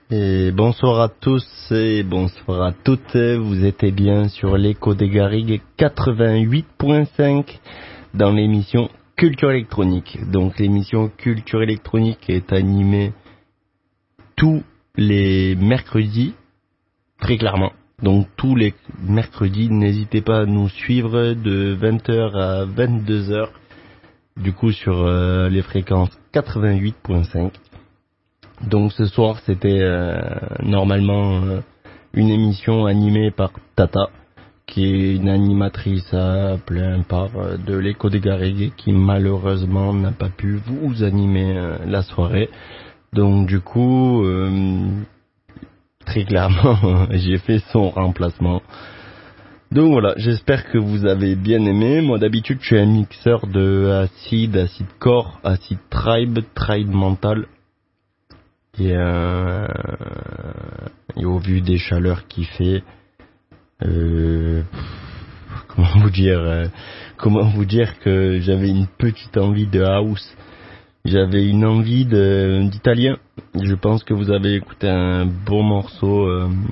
Et bonsoir à tous et bonsoir à toutes, vous êtes bien sur l'écho des Garrigues 88.5 dans l'émission Culture électronique. Donc l'émission Culture électronique est animée tous les mercredis, très clairement. Donc tous les mercredis, n'hésitez pas à nous suivre de 20h à 22h, du coup sur les fréquences 88.5. Donc ce soir c'était normalement une émission animée par Tata, qui est une animatrice à plein part de l'écho des Garrigues, qui malheureusement n'a pas pu vous animer la soirée. Donc du coup, très clairement, j'ai fait son remplacement. Donc voilà, j'espère que vous avez bien aimé. Moi d'habitude je suis un mixeur de acide core, acide tribe mental. Et au vu des chaleurs qu'il fait, comment vous dire que j'avais une petite envie de house, j'avais une envie d'italien. Je pense que vous avez écouté un bon morceau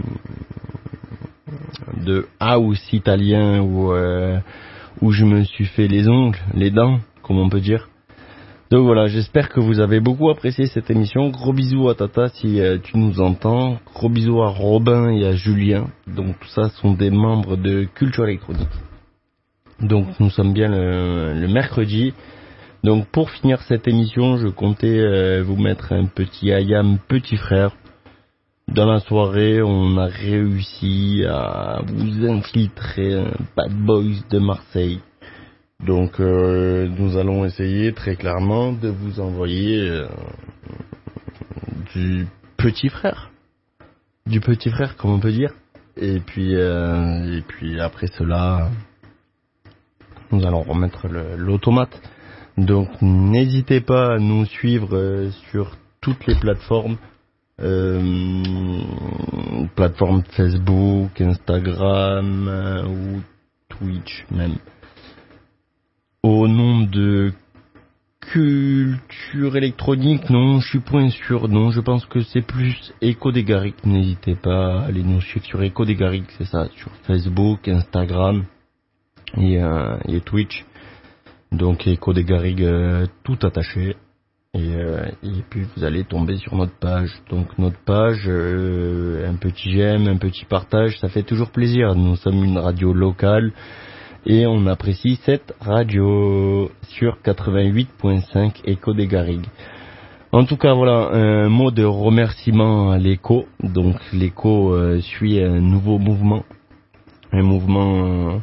de house italien où je me suis fait les ongles, les dents, comme on peut dire. Donc voilà, j'espère que vous avez beaucoup apprécié cette émission. Gros bisous à Tata si tu nous entends. Gros bisous à Robin et à Julien. Donc tout ça sont des membres de Culture électronique. Donc nous sommes bien le mercredi. Donc pour finir cette émission, je comptais vous mettre un petit Ayam petit frère. Dans la soirée, on a réussi à vous infiltrer un Bad Boys de Marseille. Donc nous allons essayer très clairement de vous envoyer du petit frère comme on peut dire. Et puis après cela, nous allons remettre l'automate. Donc n'hésitez pas à nous suivre sur toutes les plateformes, plateformes Facebook, Instagram ou Twitch même. Au nom de Culture électronique, non, je suis point sûr, non, je pense que c'est plus Écho des Garrigues. N'hésitez pas à aller nous suivre sur Écho des Garrigues, c'est ça, sur Facebook, Instagram et Twitch. Donc Écho des Garrigues tout attaché. Et puis vous allez tomber sur notre page. Donc notre page, un petit j'aime, un petit partage, ça fait toujours plaisir. Nous sommes une radio locale. Et on apprécie cette radio sur 88.5 Écho des Garrigues. En tout cas, voilà, un mot de remerciement à l'écho. Donc l'écho suit un nouveau mouvement. Le mouvement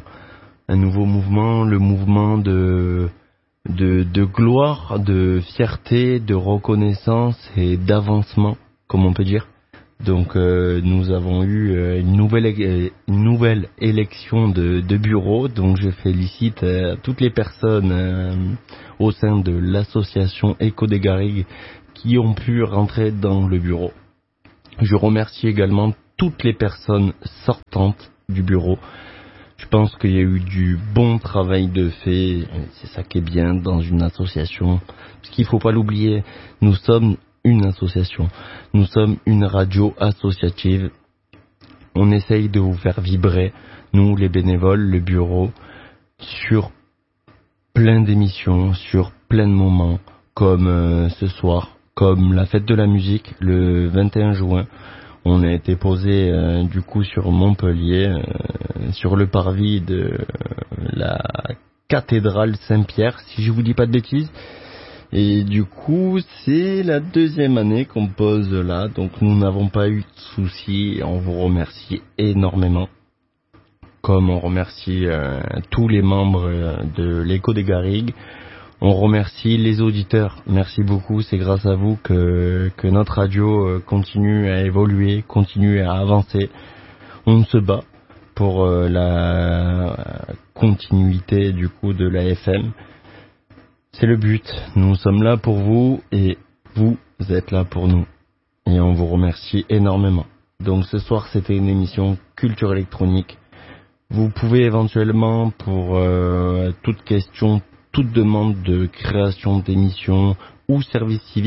de gloire, de fierté, de reconnaissance et d'avancement, comme on peut dire. Donc nous avons eu une nouvelle élection de bureau. Donc je félicite toutes les personnes au sein de l'association Écho des Garrigues qui ont pu rentrer dans le bureau. Je remercie également toutes les personnes sortantes du bureau. Je pense qu'il y a eu du bon travail de fait. C'est ça qui est bien dans une association. Parce qu'il ne faut pas l'oublier, nous sommes une association. Nous sommes une radio associative. On essaye de vous faire vibrer, nous les bénévoles, le bureau, sur plein d'émissions, sur plein de moments, comme ce soir, comme la fête de la musique, le 21 juin. On a été posé du coup sur Montpellier, sur le parvis de la cathédrale Saint-Pierre, si je vous dis pas de bêtises. Et du coup, c'est la deuxième année qu'on pose là, donc nous n'avons pas eu de soucis. On vous remercie énormément, comme on remercie tous les membres de l'Écho des Garrigues. On remercie les auditeurs. Merci beaucoup, c'est grâce à vous que notre radio continue à évoluer, continue à avancer. On se bat pour la continuité du coup de la FM. C'est le but, nous sommes là pour vous et vous êtes là pour nous. Et on vous remercie énormément. Donc ce soir c'était une émission Culture électronique. Vous pouvez éventuellement pour toute question, toute demande de création d'émission ou service civique,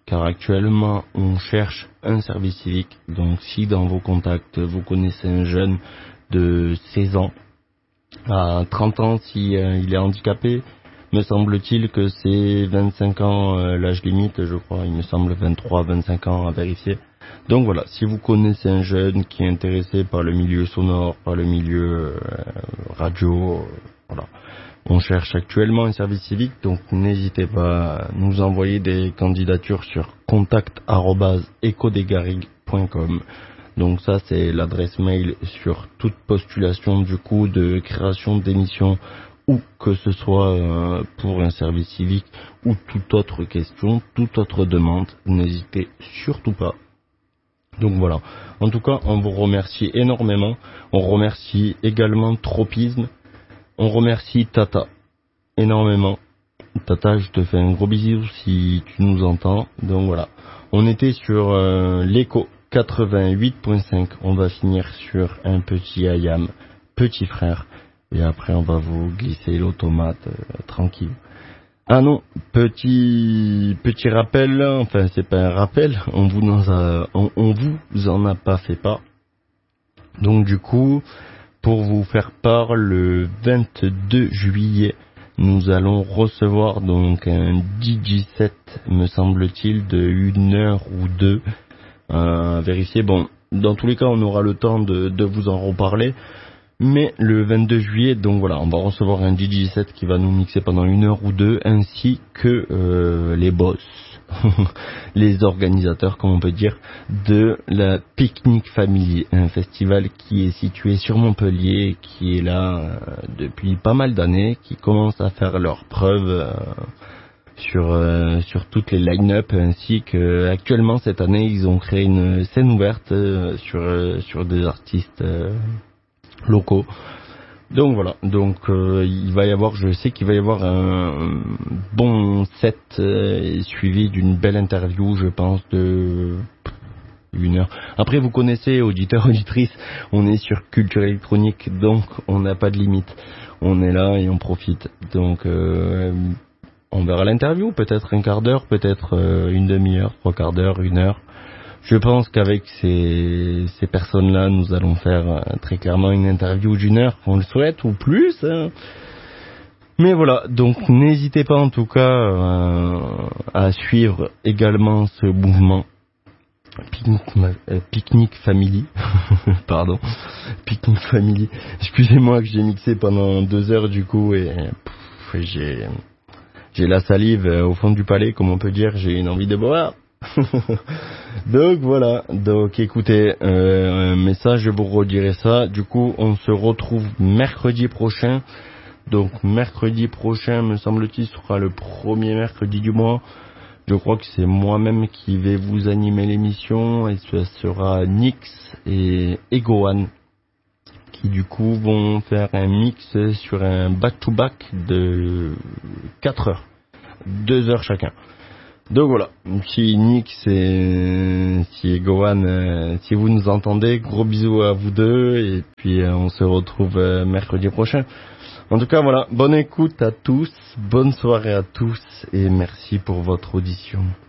car actuellement on cherche un service civique. Donc si dans vos contacts vous connaissez un jeune de 16 ans à 30 ans, si il est handicapé, me semble-t-il que c'est 25 ans l'âge limite, je crois, il me semble 23-25 ans à vérifier. Donc voilà, si vous connaissez un jeune qui est intéressé par le milieu sonore, par le milieu radio, voilà. On cherche actuellement un service civique, donc n'hésitez pas à nous envoyer des candidatures sur contact@ecodesgarrigues.com. Donc ça, c'est l'adresse mail sur toute postulation du coup de création d'émissions, ou que ce soit pour un service civique ou toute autre question, toute autre demande. N'hésitez surtout pas. Donc voilà. En tout cas, on vous remercie énormément. On remercie également Tropisme. On remercie Tata énormément. Tata, je te fais un gros bisou si tu nous entends. Donc voilà. On était sur l'écho 88.5. On va finir sur un petit Ayam, petit frère. Et après, on va vous glisser l'automate tranquille. Ah non, petit rappel, enfin c'est pas un rappel, on vous en a pas fait part. Donc du coup, pour vous faire part, le 22 juillet, nous allons recevoir donc un DJ set, me semble-t-il, de 1 heure ou 2. Vérifier, bon, dans tous les cas, on aura le temps de vous en reparler. Mais le 22 juillet, donc voilà, on va recevoir un DJ set qui va nous mixer pendant 1 heure ou 2, ainsi que les boss, les organisateurs, comme on peut dire, de la Picnic Family, un festival qui est situé sur Montpellier, qui est là depuis pas mal d'années, qui commence à faire leurs preuves sur toutes les line-up, ainsi que actuellement cette année ils ont créé une scène ouverte sur des artistes locaux. Donc voilà, donc il va y avoir, je sais qu'il va y avoir un bon set suivi d'une belle interview, je pense, de 1 heure. Après, vous connaissez, auditeurs, auditrices, on est sur culture électronique, donc on n'a pas de limite. On est là et on profite. Donc on verra l'interview, peut-être un quart d'heure, peut-être une demi-heure, 3/4 d'heure, 1 heure. Je pense qu'avec ces personnes-là, nous allons faire très clairement une interview d'1 heure, on le souhaite, ou plus. Hein. Mais voilà, donc n'hésitez pas en tout cas à suivre également ce mouvement Picnic Family. Pardon, Picnic Family. Excusez-moi que j'ai mixé pendant 2 heures du coup et j'ai la salive au fond du palais, comme on peut dire, j'ai une envie de boire. Donc voilà, donc écoutez, mais ça je vous redirai ça. Du coup on se retrouve mercredi prochain. Donc mercredi prochain, me semble-t-il, sera le premier mercredi du mois. Je crois que c'est moi-même qui vais vous animer l'émission, et ce sera Nix et Egoan qui du coup vont faire un mix sur un back-to-back de 4 heures, 2 heures chacun. Donc voilà, si Nix et si Gohan, si vous nous entendez, gros bisous à vous deux, et puis on se retrouve mercredi prochain. En tout cas voilà, bonne écoute à tous, bonne soirée à tous, et merci pour votre audition.